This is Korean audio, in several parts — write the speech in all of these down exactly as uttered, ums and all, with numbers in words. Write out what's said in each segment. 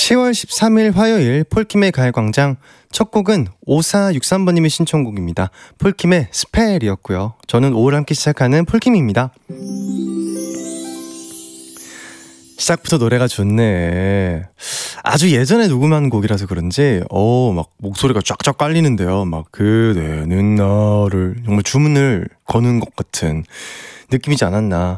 시월 십삼일 화요일 폴킴의 가요광장 첫 곡은 오사육삼번님의 신청곡입니다. 폴킴의 스펠이었고요. 저는 오후를 함께 시작하는 폴킴입니다. 시작부터 노래가 좋네. 아주 예전에 녹음한 곡이라서 그런지 어 막 목소리가 쫙쫙 깔리는데요. 막 그대는 나를 정말 주문을 거는 것 같은 느낌이지 않았나.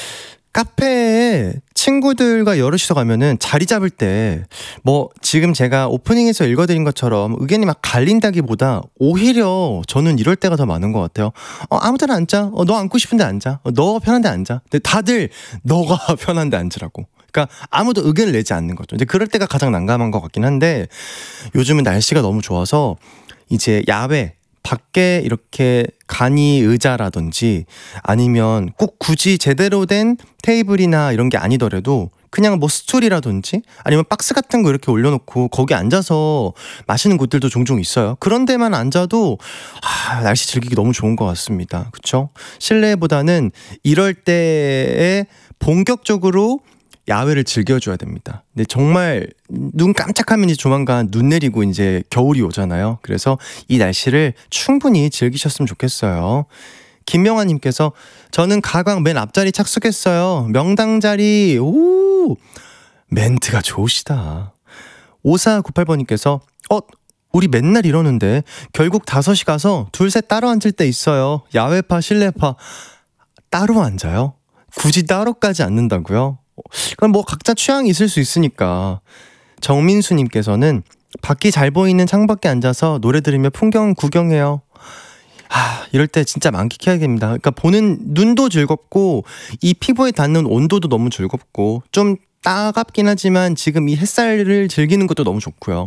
카페에 친구들과 여럿이서 가면은 자리 잡을 때 뭐 지금 제가 오프닝에서 읽어드린 것처럼 의견이 막 갈린다기보다 오히려 저는 이럴 때가 더 많은 것 같아요. 어, 아무 데나 앉자. 어, 너 앉고 싶은데 앉아. 어, 너 편한데 앉아. 근데 다들 너가 편한데 앉으라고. 그러니까 아무도 의견을 내지 않는 거죠. 이제 그럴 때가 가장 난감한 것 같긴 한데 요즘은 날씨가 너무 좋아서 이제 야외 밖에 이렇게 간이 의자라든지 아니면 꼭 굳이 제대로 된 테이블이나 이런 게 아니더라도 그냥 뭐 스툴이라든지 아니면 박스 같은 거 이렇게 올려놓고 거기 앉아서 마시는 곳들도 종종 있어요. 그런 데만 앉아도 아, 날씨 즐기기 너무 좋은 것 같습니다. 그쵸? 실내보다는 이럴 때에 본격적으로 야외를 즐겨줘야 됩니다. 근데 정말 눈 깜짝하면 이제 조만간 눈 내리고 이제 겨울이 오잖아요. 그래서 이 날씨를 충분히 즐기셨으면 좋겠어요. 김명아님께서 저는 가광 맨 앞자리 착석했어요. 명당 자리. 오, 멘트가 좋으시다. 오사구팔번님께서 어 우리 맨날 이러는데 결국 다섯시 가서 둘 셋 따로 앉을 때 있어요. 야외파 실내파 따로 앉아요? 굳이 따로까지 앉는다고요? 그럼 뭐 각자 취향이 있을 수 있으니까. 정민수님께서는 밖이 잘 보이는 창밖에 앉아서 노래 들으며 풍경 구경해요. 하, 이럴 때 진짜 만끽해야 됩니다. 그러니까 보는 눈도 즐겁고 이 피부에 닿는 온도도 너무 즐겁고 좀 따갑긴 하지만 지금 이 햇살을 즐기는 것도 너무 좋고요.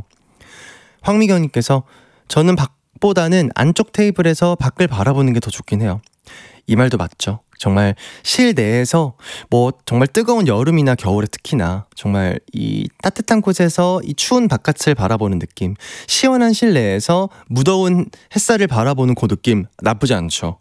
황미경님께서 저는 밖보다는 안쪽 테이블에서 밖을 바라보는 게 더 좋긴 해요. 이 말도 맞죠. 정말 실내에서 뭐 정말 뜨거운 여름이나 겨울에 특히나 정말 이 따뜻한 곳에서 이 추운 바깥을 바라보는 느낌, 시원한 실내에서 무더운 햇살을 바라보는 그 느낌 나쁘지 않죠.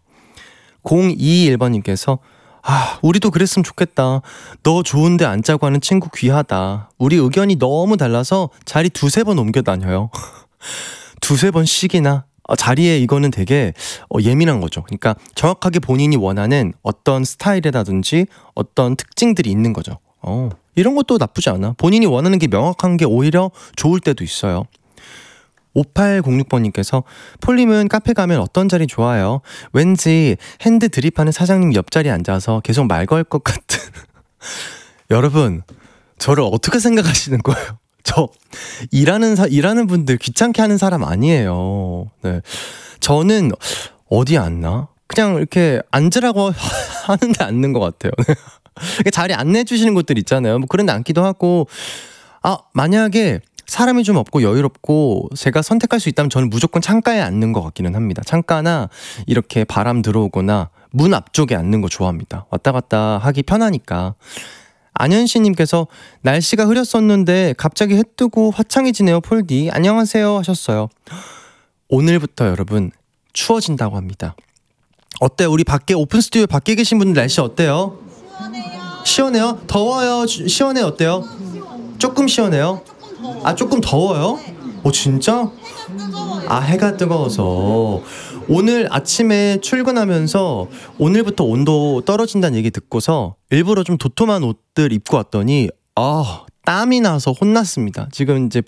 공이이일번님께서 아 우리도 그랬으면 좋겠다. 너 좋은데 앉자고 하는 친구 귀하다. 우리 의견이 너무 달라서 자리 두세 번 옮겨 다녀요. 두세 번씩이나 어, 자리에 이거는 되게 어, 예민한 거죠. 그러니까 정확하게 본인이 원하는 어떤 스타일이라든지 어떤 특징들이 있는 거죠. 어, 이런 것도 나쁘지 않아. 본인이 원하는 게 명확한 게 오히려 좋을 때도 있어요. 오팔공육번님께서 폴림은 카페 가면 어떤 자리 좋아요? 왠지 핸드 드립하는 사장님 옆자리에 앉아서 계속 말 걸 것 같은. 여러분 저를 어떻게 생각하시는 거예요? 저 일하는 사, 일하는 분들 귀찮게 하는 사람 아니에요. 네, 저는 어디 앉나? 그냥 이렇게 앉으라고 하는데 앉는 것 같아요. 자리 안내해 주시는 곳들 있잖아요. 뭐 그런 데 앉기도 하고. 아 만약에 사람이 좀 없고 여유롭고 제가 선택할 수 있다면 저는 무조건 창가에 앉는 것 같기는 합니다. 창가나 이렇게 바람 들어오거나 문 앞쪽에 앉는 거 좋아합니다. 왔다 갔다 하기 편하니까. 안현씨님께서 날씨가 흐렸었는데 갑자기 해 뜨고 화창해지네요 폴디. 안녕하세요 하셨어요. 오늘부터 여러분 추워진다고 합니다. 어때요? 우리 밖에 오픈 스튜디오 밖에 계신 분들 날씨 어때요? 시원해요. 시원해요? 더워요? 시- 시원해요? 어때요? 조금 시원해요? 아 조금 더워요? 어 진짜? 아 해가 뜨거워서. 오늘 아침에 출근하면서 오늘부터 온도 떨어진다는 얘기 듣고서 일부러 좀 도톰한 옷들 입고 왔더니 아 땀이 나서 혼났습니다. 지금 이제